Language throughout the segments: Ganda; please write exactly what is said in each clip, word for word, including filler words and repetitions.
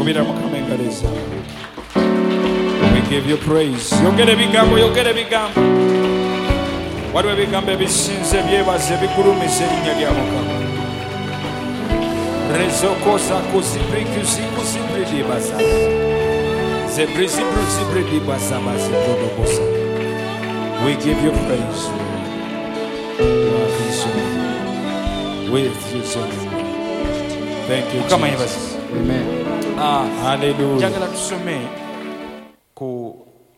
Kubira mukama engaleza. We give you praise. Yogere bigambo, yogere bigambo. Waliwo ebigambo ebisinze byebaze bigulumiza erinnya lya Mukama. Rezokosa kuzibrikuzi kuzibridibaza. Zebrizibrizibridibaza bazidodobosa. We give you praise. With you, thank you, Jesus. Amen. Ah, hallelujah. Jagala tusome ku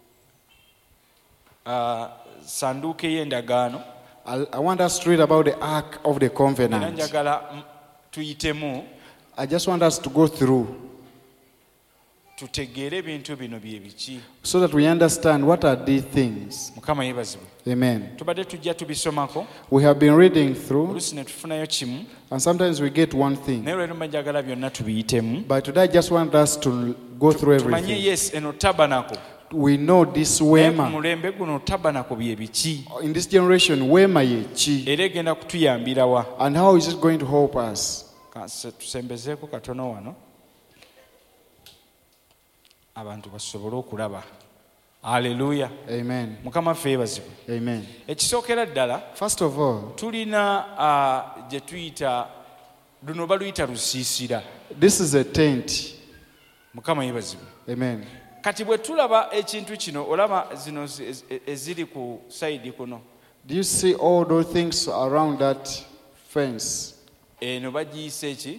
uh, sanduke y'endagaano. I, I want us to read about the Ark of the Covenant. Njagala tuyitemu. I just want us to go through tutegeere ebintu bino bye biki. So that we understand what are these things. Mukama yeebazibwe. Amen. Tubadde tujja tubisomako. We have been reading through. Oluusi ne tufunayo kimu. And sometimes we get one thing. Naye leero njagala byonna tubiyitemu. But today I just want us to go through everything. Tumanye yes eno tabernacle. We know this wema. Mulembe guno tabernacle bye biki. In this generation wema ye ki. Era egenda kutuyambira wa. And how is it going to help us? Tusembezeeko katono wano. Abantu basobole okulaba. Hallelujah. Amen. Mukama ffe yeebazibwe. Amen. Ekisookera ddala. First of all, tulina uh, gye tuyita luno baluyita lusiisira. This is a tent. Mukama yeebazibwe. Amen. Kati bwe tulaba ekintu kino olaba zino eziri ku side kuno. Do you see all those things around that fence? Eno bagiyise eki?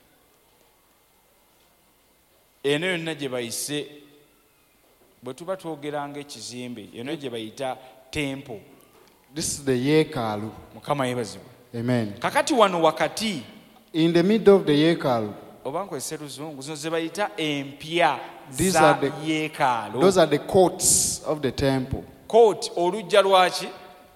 Eno yonna gye bayise bwe tuba twogeranga ekizimbe eno gye bayita temple. This is the yeekaalu. Mukama yeebazibwe. Amen. Kakati wano wakati in the middle of the yeekaalu, oba nkozesa luzungu zino ze bayita empya these za are the yeekaalu. Those are the courts of the temple. Court olujja lwaki?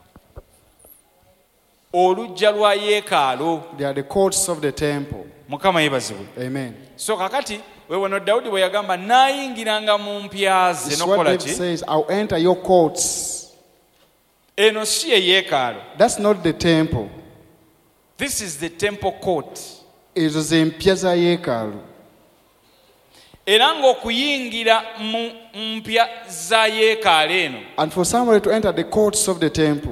Olujja lwa yeekaalu. They are the courts of the temple. Mukama yeebazibwe. Amen. So kakati wewano Dawudi bwe yagamba naayingiranga mu mpya ze nokola ki? Says, I'll enter your courts. Eno si ye yeekaalu. That's not the temple. This is the temple court. Ezo ze mpya za yeekaalu. Era ng'okuyingira mu mpya za yeekaalu eno. And for somebody to enter the courts of the temple,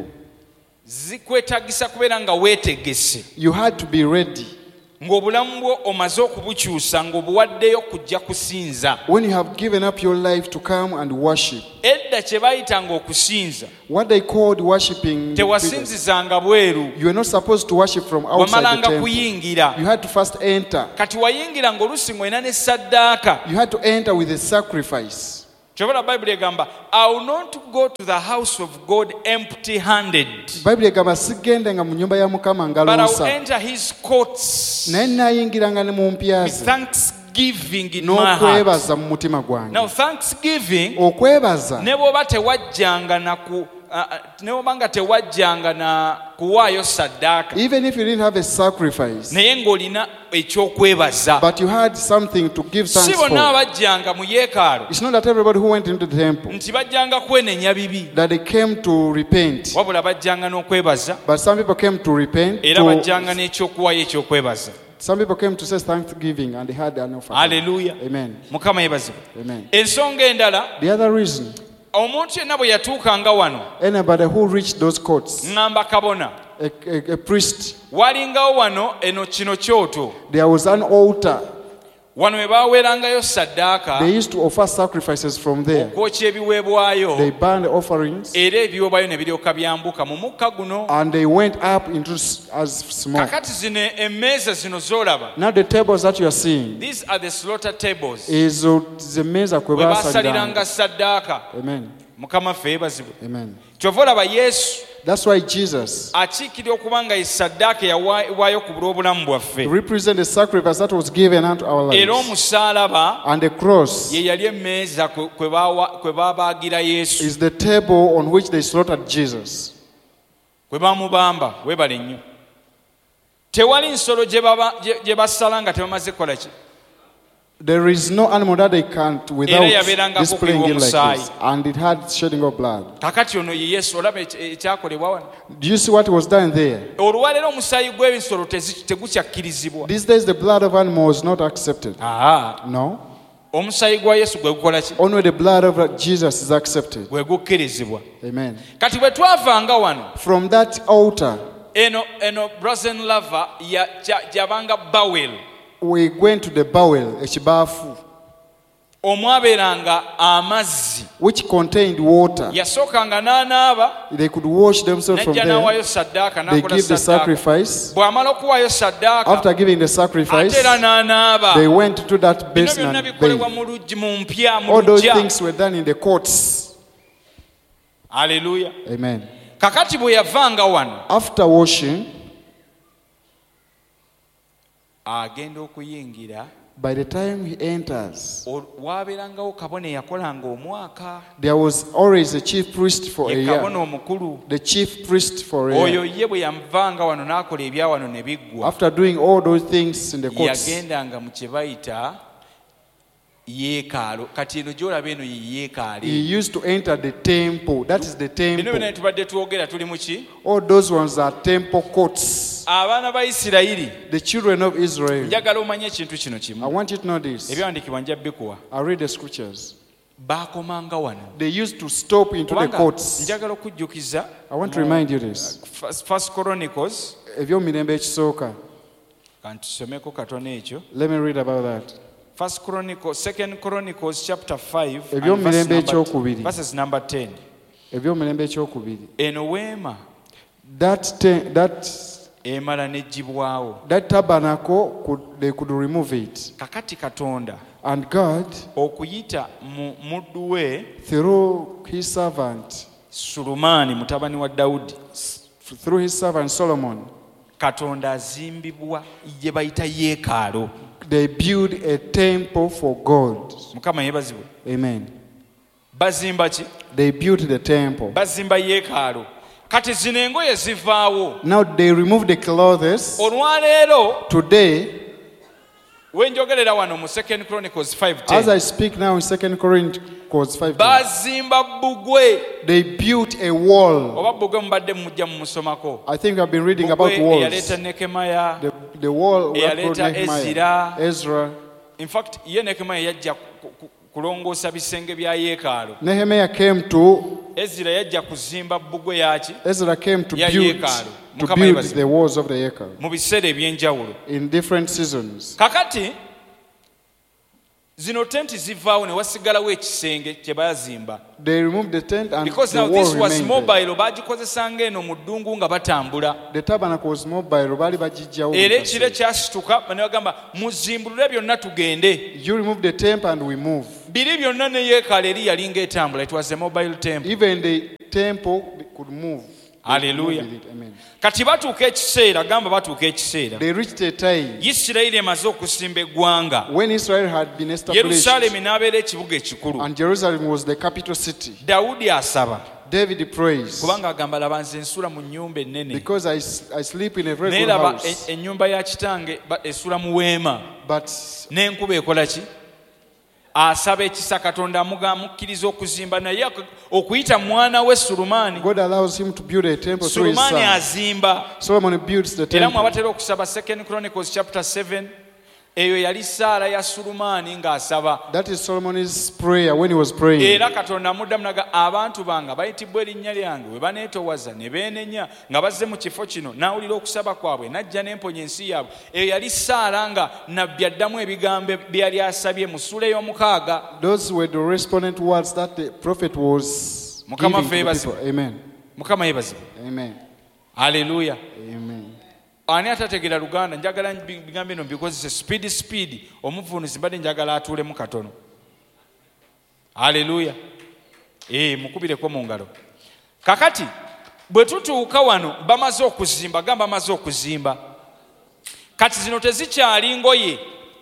zikwetagisa kubeera nga weetegese. You had to be ready. Ng'obulamu bwo omaze okubukyusa ng'obuwaddeyo kujja kusinza. When you have given up your life to come and worship. Edda kye bayitanga okusinza. What they called worshiping. Tewasinzizanga bweru. You are not supposed to worship from outside the temple. Kuyingira. You had to first enter. Kati wayingira ng'oluusi ng'olina ne saddaaka. You had to enter with a sacrifice. Kyobala Bible egamba, I will not go to the house of God empty-handed. Bible egamba sigende nga mu nyumba ya Mukama nga luusa. But I will luusa. enter his courts. Naye nnaayingiranga ne mu mpya With ze. thanksgiving in my heart. N'okwebaza mu mutima gwange. Now thanksgiving. Okwebaza. Ne bw'oba tewajjanga na ku ne bw'obanga tewajjanga na kuwaayo saddaaka. Even if you didn't have a sacrifice. Naye ng'olina ekyokwebaza. But you had something to give thanks for. Si bonna abajjanga mu yeekaalu. It's not that everybody who went into the temple. Nti bajjanga kwenenya bibi. That they came to repent. Wabula bajjanga n'okwebaza. But some people came to repent. Era bajjanga n'ekyokuwaayo ekyokwebaza. Some people came to say thanksgiving and they had an offering. Hallelujah. Amen. Mukama yeebazibwe. Amen. Ensonga endala. The other reason. Omuntu yenna bwe yatuukanga wano. Anybody who reached those courts. Ngamba kabona. A, a, a priest. Walingawo wano eno kino kyoto. There was an altar. Wano we baaweerangayo saddaaka. They used to offer sacrifices from there. Okwokya ebiweebwayo. They burned the offerings. Era ebiweebwayo ne biryoka byambuka mu mukka guno. And they went up into as smoke. Kakati zino emmeeza zino z'olaba. Now the tables that you are seeing. These are the slaughter tables. Ezo ze mmeeza kwe baasaliranga saddaaka. Amen. Mukama ffe yeebazibwe. Amen. Kyova olaba Yesu. That's why Jesus akiikirira okuba nga saddaaka yawaayo ku bulw'obulamu bwaffe. represent the sacrifice that was given unto our lives. Era omusaalaba and the cross ye yali emmeeza kwe baabaagira Yesu. is the table on which they slaughtered Jesus. Kwe baamubamba weebale nnyo. Tewali nsolo gye basala nga tebamaze kukola ki? There is no animal that they can't without displaying it like this. And it had shedding of blood. Kakati ono ye Yesu olaba ekyakolebwa wano. Do you see what was done there? Olwaleero omusaayi gw'ebisolo tegukyakkirizibwa. These days the blood of animals is not accepted. Ah. No. omusaayi gwa Yesu gwe gukola ki? Only the blood of Jesus is accepted. Gwe gukkirizibwa. Amen. Kati bwe twavanga wano, from that altar, eno eno Brazen Lava ya jabanga Bowel, we went to the bowel, ekibaafu, omwaberanga amazzi, which contained water. Yasookanga n'anaaba, they could wash themselves from there. They give the sacrifice. After giving the sacrifice, they went to that basin and bathed. All those things were done in the courts. Hallelujah. Amen. Kakati bwe yavanga wano, after washing, agenda okuyingira. By the time he enters, there was always a chief priest for a year. The chief priest for a year. After doing all those things in the courts, he used to enter the temple. That is the temple. All those ones are temple courts. The children of Israel. I want you to know this. I'll read the scriptures. They used to stop into the courts. I want to remind you this. First Chronicles. Let me read about that. First Chronicles, Second Chronicles chapter five and verse number, verses number ten. Enowema. That te, that emala nejibwawo. That tabernacle could they could remove it. Kakati Katonda. And God okuyita mu muddu we through his servant Sulumani mutabani wa Daudi, through his servant Solomon. Katonda azimbibwa ye bayita yeekalo. They built a temple for God. Mukama yebazibwe. Amen. Bazimba ki? They built the temple. Bazimba yeekalo. Kati zino engoye zivaawo. Now they removed the clothes. Olwaleero today, wenjogerera wano mu Second Chronicles five ten. As I speak now in Second Chronicles five ten. Bazimba bugwe. They built a wall. Oba bugwe mbadde mujja mu musomako. I think I've been reading about walls. Eyaleeta Nehemiah. The, the wall eyaleeta Ezra. Ezra. In fact, ye Nehemiah yajja kulongoosa bisenge bya yeekalo. Nehemiah came to Ezra yajja kuzimba bugwe yaki? Ezra came to build to build the walls of the yeekalo. Mu biseera ebyenjawulo. In different seasons. Kakati zino tenti zivaawo ne wasigalawo ekisenge kye bazimba. They removed the tent and because the now wall this was mobile, bagikozesanga eno mu ddungu nga batambula. The tabernacle was mobile, baali bagijjawo. Era ekire kyasituka ne bagamba muzimbulule byonna tugende. You remove the temple and we move. Biri byonna ne yeekalo eri yali ng'etambula. It was a mobile temple. Even the temple could move. Hallelujah. Kati batuuka ekiseera, gamba batuuka ekiseera. They reached a time. Isirayiri emaze okusimba eggwanga. When Israel had been established. Yerusaalemi n'abeera ekibuga ekikulu. And Jerusalem was the capital city. Dawudi asaba. David prays. Kubanga agamba laba nze nsula mu nnyumba ennene. Because I, I sleep in a very good house. Naye laba ennyumba ya kitange esula mu weema. But n'enkuba ekola ki? Asaba ekisa Katonda amukkiriza okuzimba naye okuyita mwana we Sulumani. God allows him to build a temple through his son. Sulumani azimba. Solomon builds the temple. Era mwabatera okusaba Second Chronicles chapter seven. Eyo yali saala ya Sulumani ng'asaba. That is Solomon's prayer when he was praying. Era Katonda amuddamu naga abantu banga bayitibwa erinnya lyange we baneetowaza ne beenenya nga bazze mu kifo kino n'awulira okusaba kwabwe n'ajja n'emponya ensi yaabwe. Eyo yali saala nga nabbi addamu ebigambo byali asabye mu ssuula ey'omukaaga. Those were the respondent words that the prophet was giving to the people. Amen. Mukama yebazibwe. Amen. Hallelujah. Amen. Ani atategeera Luganda njagala bigambo bino bikozese speed speed omuvunuzi mbadde njagala atuulemu katono. Haleluya. Eh, mukubireko mu ngalo. Kakati bwe tutuuka wano bamaze okuzimba, gamba bamaze okuzimba. Kati zino tezikyali ngoye.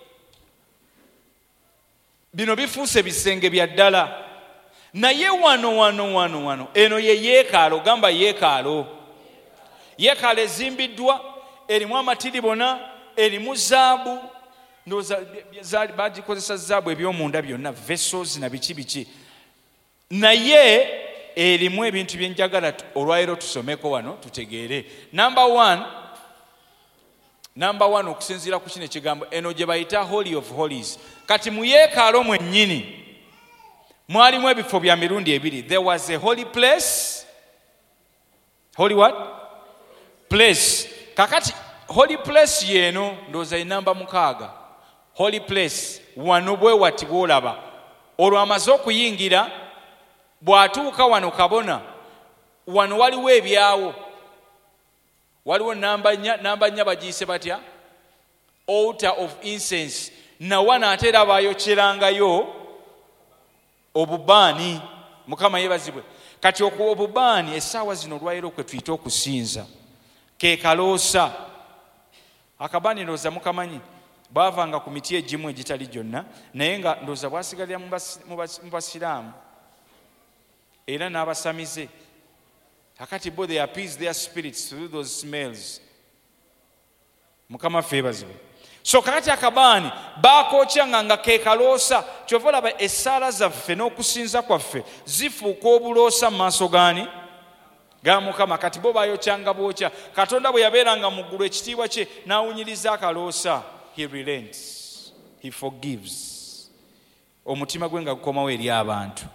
Bino bifuuse bisenge bya ddala. Naye wano wano wano wano eno ye yeekalo, gamba yeekalo. Yeekalo ezimbiddwa erimu amatiribona, erimu zaabu, ndoza bagikozesa zaabu ebyomunda byonna, vessels na biki biki. Naye erimu ebintu byenjagala olwaleero tusomeko wano tutegeere. Number one, Number one, okusinziira ku kino ekigambo eno gye bayita Holy of Holies. Kati mu yeekaalu mwennyini mwalimu ebifo bya mirundi ebiri. There was a holy place. Holy what? Place. Kakati holy place yeno ndooza enamba mukaaga. Holy place wano bwe wati bw'olaba. Olwo amaze okuyingira bw'atuuka wano kabona wano waliwo ebyawo. Waliwo namba nnya namba nnya bagiyise batya? Altar of incense. Na wana ate era bayokyerangayo obubaani. Mukama yeebazibwe. Kati okuwa obubaani essaawa zino olwaleero kwe tuyita okusinza ke kaloosa. Akabaani ndowooza mukamanyi baavanga ku miti egimu egitali gyonna naye nga ndowooza bwasigalira mu basiraamu era n'abasamize. Kakati bo they appease their spirits through those smells. Mukama ffe yeebazibwe. So kakati akabaani baakokyanga nga ke kaloosa. Kyova olaba essaala zaffe n'okusinza kwaffe zifuuka obuloosa mu maaso gaani ga Mukama. Kati bo baayokyanga bwokya. Katonda bwe yabeeranga mu ggulu ekitiibwa kye n'awunyiriza akaloosa. He relents. He forgives. Omutima gwe nga gukomawo eri abantu.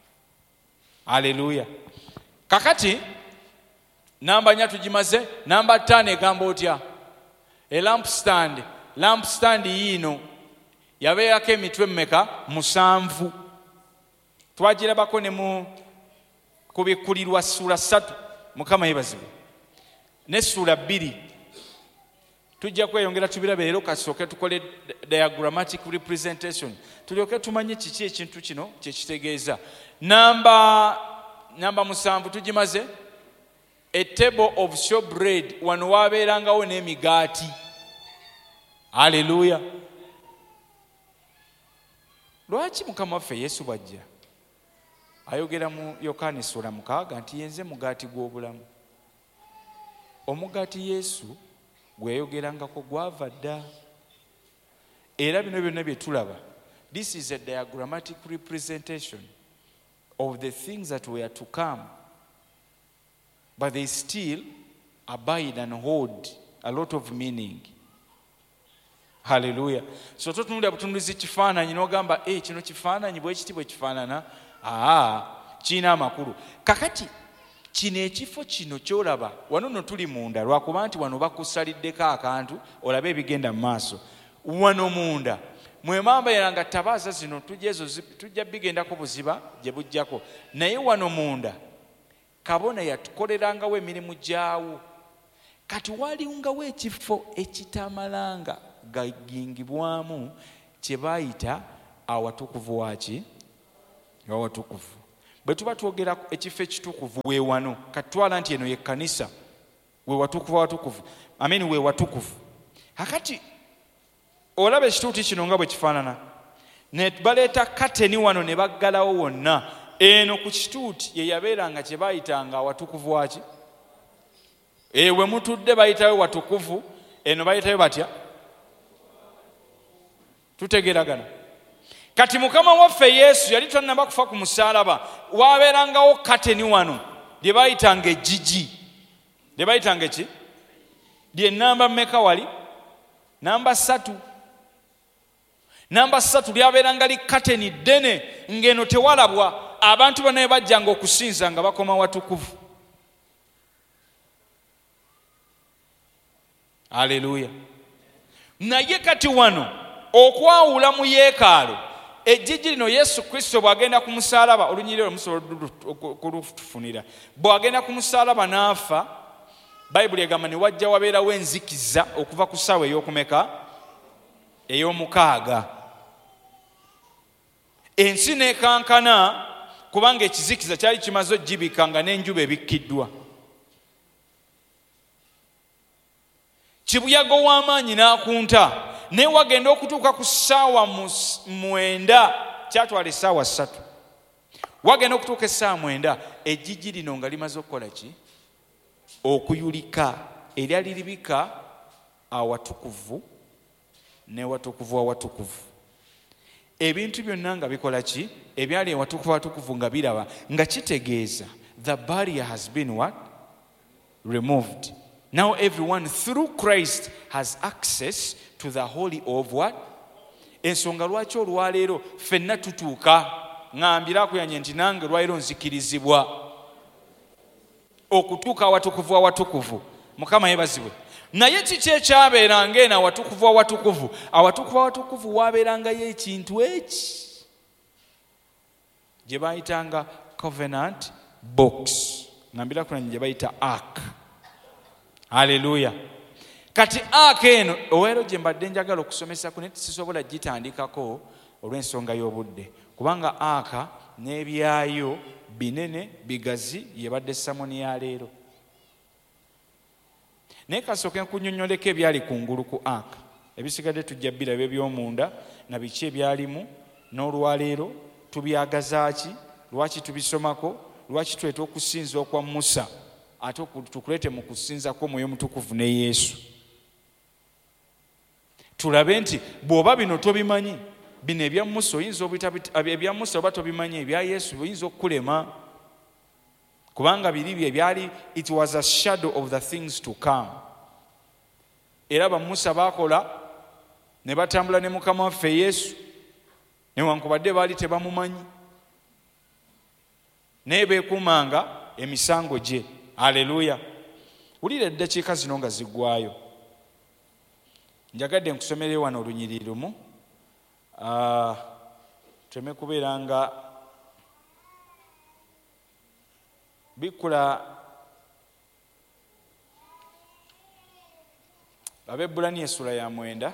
Haleluya. Kakati namba nnya tugimaze. Namba ttaano egamba otya? A lamp stand. Lamp stand yiino yabeerako emitwe mmeka? Musanvu. Twagirabako ne mu kubikkulirwa ssuula ssatu. Mukama yeebazibwe. Ne ssuula bbiri. Tujja kweyongera tubirabe leero kasooke tukole diagrammatic representation. Tulyoke tumanye kiki ekintu kino kye kitegeeza. Namba namba musanvu tugimaze. A table of showbread. Wano waabeerangawo n'emigaati. Haleluya. Lwaki Mukama waffe Yesu bw'ajja ayogera mu Yokaana essula mukaaga nti yenze mugaati gw'obulamu? Omugaati Yesu gwe yayogerangako gwava dda. Era bino byonna bye tulaba, this is a diagrammatic representation of the things that were to come, but they still abide and hold a lot of meaning. Haleluya. So totunulira butunulizi kifaananyi n'ogamba eh kino kifaananyi bwe kiti bwe kifaanana. Aa, kiina amakulu. Kakati kino ekifo kino kyolaba wano no tuli munda lwakuba nti wano bakusaliddeko akantu olabe ebigenda mu maaso. Wano munda mwe mamba yeranga tabaaza zino tujja ezo tujja bigendako buziba gye bujjako. Naye wano munda kabona yatukolerangawo emirimu gyawo. Kati waliungawo ekifo ekitamalanga gagingibwamu kye baayita awatukuvu waki? Awatukuvu. Bwe tuba twogera ekifo ekitukuvu we wano kati twala nti eno ye kkanisa we watukuvu watukuvu. Amen, we watukuvu. Hakati olaba ekituuti kino nga bwe kifaanana ne baleeta kateni wano ne baggalawo wonna. Eno ku kituuti ye yabeeranga kye baayitanga awatukuvu waki? Ewe mutudde bayitayo watukuvu, eno bayitayo batya? Tutegeragana. Kati Mukama waffe Yesu yali tannaba kufa ku musaalaba, waabeerangawo kateni wano lye bayitanga ejjigi. Lye bayitanga ki? Lye namba mmeka wali? Namba ssatu. Namba ssatu lyabeeranga li kateni ddene ng'eno tewalabwa. Abantu bonna bajjanga okusinza nga bakoma watukuvu. Haleluya. Naye kati wano okwawula mu yeekaalu ejjigi lino Yesu Kristo bw'agenda ku musaalaba olunyiriro musobola kulufunira. Bw'agenda ku musaalaba n'afa, Bayibuli egamba ne wajja wabeerawo enzikiza okuva ku ssaawa ey'okumeka? Ey'omukaaga. Ensi n'ekankana kubanga ekizikiza kyali kimaze ogibika nga n'enjuba ebikkiddwa. Kibuyaga w'amaanyi n'akunta, naye wagenda okutuuka ku ssaawa mwenda, kyatwala essaawa ssatu. Wagenda okutuuka essaawa mwenda, ejjigi lino nga limaze okukola ki? Okuyulika. Eryali libika awatukuvu ne watukuvu awatukuvu. Ebintu byonna nga bikola ki? Ebyali awatukuvu awatukuvu nga biraba nga kitegeeza the barrier has been what? Removed. Now everyone through Christ has access to the holy of what? Ensonga lwaki olwaleero ffenna tutuuka ngambira kuyanye nti nange lwaleero nzikirizibwa okutuuka awatukuvu awatukuvu. Mukama yebazibwe. Naye kiki ekyabeeranga eno awatukuvu awatukuvu? Awatukuvu awatukuvu waabeerangayo ekintu eki gye baayitanga covenant box. Ngambira kunanye gye bayita ark. Haleluya. Kati ark eno oweero gye mbadde njagala okusomesa ku neti sisobola gitandikako olw'ensonga y'obudde, kubanga ark n'ebyayo binene bigazi yebadde samoni ya leero. Naye kasooke nkunnyonnyoleko ebyali kungulu ku ark. Ebisigadde tujja biraba eby'omunda na biki ebyalimu, n'olwaleero tubyagazaaki, lwaki tubisomako, lwaki tweta okusinza okwa Musa ate tukulete mu kusinzako Mwoyo Mutukuvu ne Yesu. Tulabe nti bw'oba bino tobimanyi, bino ebya Musa oyinza ebya Musa oba tobimanyi, ebya Yesu oyinza okukulema, kubanga biri bye byali, it was a shadow of the things to come. Era ba Musa bakola ne batambula ne Mukama waffe Yesu newankubadde baali tebamumanyi, naye beekumanga emisango gye. Haleluya. Wulira eddakiika zino nga ziggwayo. Njagadde nkusomere wano olunyiriri lumu. Uh, teme kubeera nga bikula Abebulani essula ya mwenda.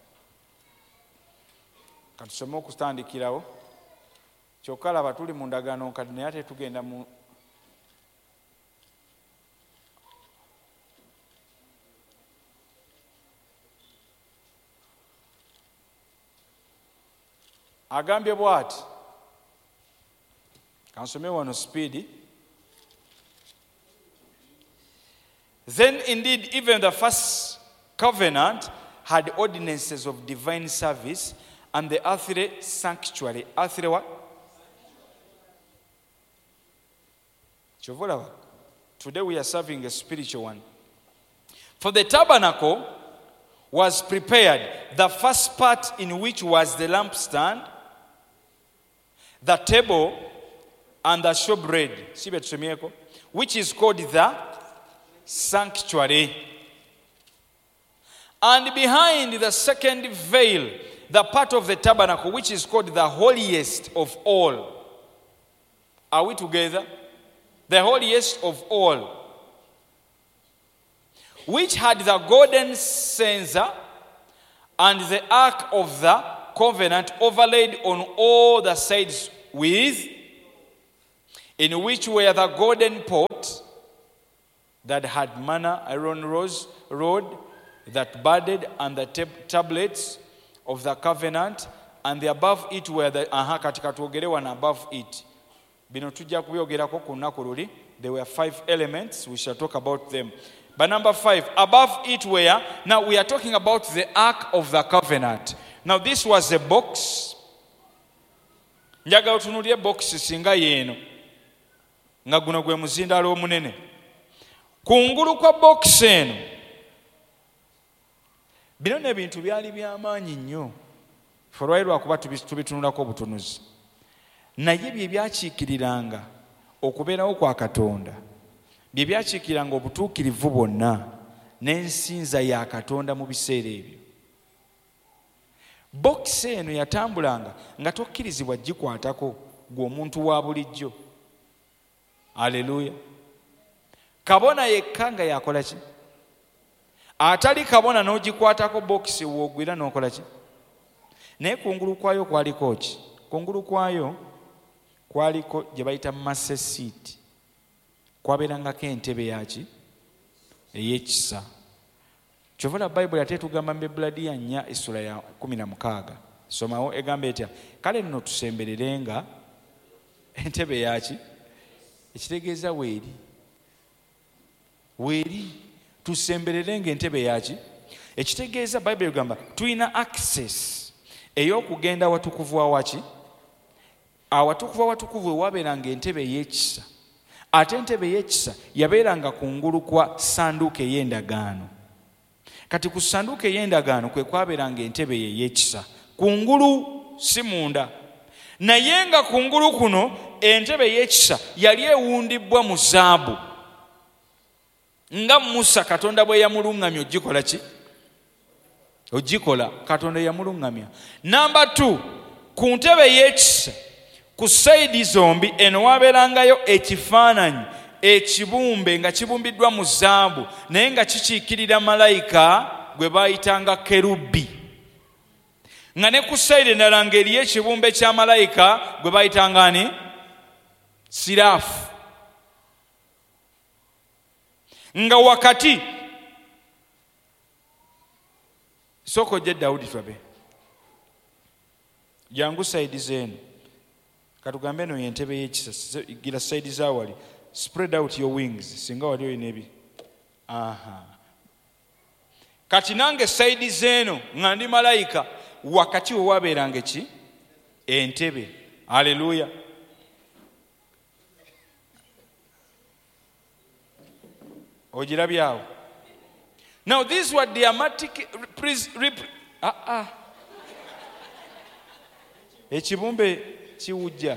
Katusome okutandikirawo. Kyokka laba tuli mu ndagaano kati naye ate tugenda mu agambye bw'ati. Kansome wano speed. Then indeed even the first covenant had ordinances of divine service and the earthly sanctuary. Earthly what? Today we are serving a spiritual one. For the tabernacle was prepared, the first part in which was the lampstand, the table, and the showbread, which is called the sanctuary. And behind the second veil, the part of the tabernacle, which is called the holiest of all. Are we together? The holiest of all, which had the golden censer and the ark of the covenant overlaid on all the sides with, in which were the golden pot that had manna, Aaron rose, rod that budded, and the tab- tablets of the covenant, and the above it were the aha katika tuogelewa na above it. Bino tujja kubyogerako ku lunaku luli. There were five elements. We shall talk about them. But number five, above it were, now we are talking about the Ark of the Covenant. Now this was a box. Njagala otunuulire box singa yeeno nga guno gwe muzindaalo omunene. Kungulu kwa box eno bino n'ebintu byali by'amaanyi nnyo. Olwali lwakuba tubitunulako obutunuzi. Naye bye byakiikiriranga okubeerawo kwa Katonda, bye byakiikiriranga obutuukirivu bwonna n'ensinza ya Katonda mu biseera ebyo. Bokisi eno yatambulanga nga tokkirizibwa gikwatako gwe omuntu wa bulijjo. Aleluya. Kabona yekka nga yakola ki? Atali kabona n'ogikwatako bokisi woogwira n'okola ki? Naye kungulu kwayo kwaliko ki? Kungulu kwayo kwaliko gye bayita master seat. Kwabeerangako entebe yaki? Ey'ekisa. Kyova Bayibuli ate tugamba mu Ebuladiya nnya essula ya kumi na mukaaga. Somawo egamba etya? Kale nno tusembererenga entebe yaki? Ekitegeeza weeri. Weeri. Tusembererenga entebe yaki? Ekitegeeza Bayibuli egamba tulina access ey'okugenda awatukuvu awaki? Awatukuvu awatukuvu wabeeranga entebe ey'ekisa. ate entebe ey'ekisa yabeeranga kungulu kwa sanduuko ey'endagaano. Kati ku sanduuko ey'endagaano kwe kwabeeranga entebe ey'ekisa kungulu, si munda. Naye nga kungulu kuno entebe ey'ekisa yali ewundibbwa mu zaabu, nga Musa Katonda bwe yamuluŋŋamya ogikola ki? Ogikola. Katonda yamuluŋŋamya. Namba two, ku ntebe ey'ekisa ku sayidi zombi eno waabeerangayo ekifaananyi ekibumbe nga kibumbiddwa mu zaabu naye nga kikiikirira malayika gwe baayitanga kerubi, nga ne ku sayidi endala ng'eriyo ekibumbe kya malayika gwe baayitanga ani? Siraafu. Nga wakati sooka ojje Dawudi twabe jangu sayidi zeeno katugambe eno yentebe y'ekisa, gira sayidi zawali, spread out your wings singa wali olina ebi. Aha. Kati nange sayidi zeeno nga ndi malayika, wakati we wabeeranga eki? Entebe. Haleluya. Ogirabyawo. Now these were dramatic ah ah ekibumbe kiwujja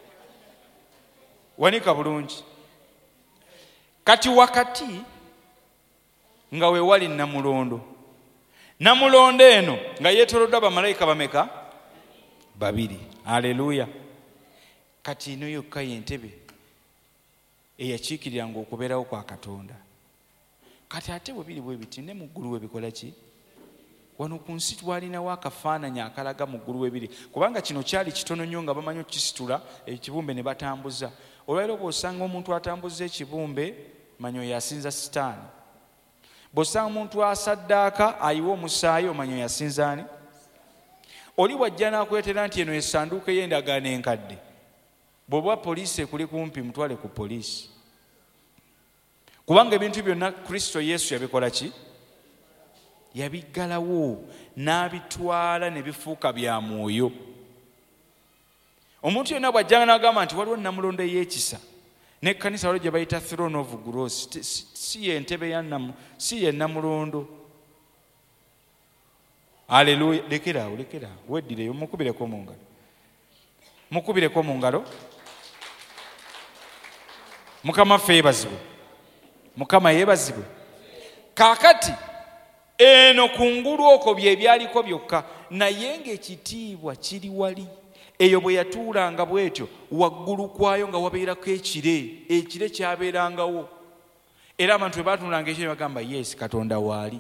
wanika bulungi. Kati wakati nga we wali namulondo, namulondo eno nga yeetoloddwa bamalayika bameka? Babiri. Haleluya. Kati ino yokka yentebe eyakiikiriranga okubeerawo kwa Katonda. Kati ate bwe biri bwe biti ne mu ggulu we bikola ki? Wano ku nsi twalinawo akafaananyi akalaga mu ggulu we biri, kubanga kino kyali kitono nnyo nga bamanyi okukisitula ekibumbe ne batambuza. Olwaleero bw'osanga omuntu atambuza ekibumbe manya oyo asinza sitaani. Bw'osanga omuntu asaddaaka ayiwa omusaayi omanya oyo asinza ani? Oli wajja n'akwetera nti eno essanduuko ey'endagaano enkadde, bw'oba poliisi ekuli kumpi mutwale ku poliisi, kubanga ebintu byonna Kristo Yesu yabikola ki? Yabiggalawo n'abitwala ne bifuuka bya mwoyo. Omuntu yenna bw'ajjanga n'agamba nti waliwo namulondo ey'ekisa, n'ekkanisa waliwo gye bayita throne of grace, si yentebe ya si ye namulondo. Haleluya. Lekeraawo, lekeraawo, weddireyo mukubireko mu ngalo, mukubireko mu ngalo. Mukama ffe yeebazibwe, Mukama yeebazibwe. Kaakati eno kungulu okwo bye byaliko byokka, naye ng'ekitiibwa kiri wali. Eyo bwe yatuulanga bw'etyo waggulu kwayo nga wabeerako ekire, ekire kyabeerangawo. Era abantu bwe baatuulanga ekire bagamba yes, Katonda waali.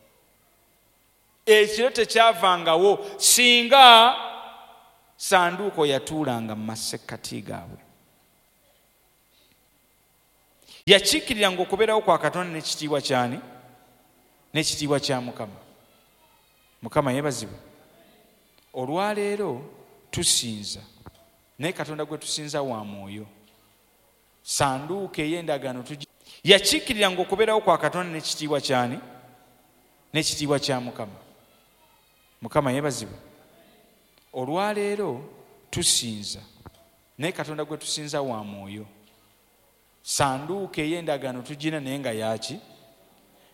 Ekire tekyavangawo singa sanduuko yatuulanga mu masekkati gaabwe. Yakiikiriranga okubeerawo kwa Katonda n'ekitiibwa kyani? N'ekitiibwa kya Mukama. Mukama yeebazibwe. Olwaleero tusinza, naye Katonda gwe tusinza wa mwoyo. Sanduuko ey'endagaano tugi yakiikiriranga okubeerawo kwa Katonda n'ekitiibwa kyani? N'ekitiibwa kya Mukama. Mukama yeebazibwe. Olwaleero tusinza, naye Katonda gwe tusinza wa mwoyo. Sanduuko ey'endagaano tugina naye nga yaki?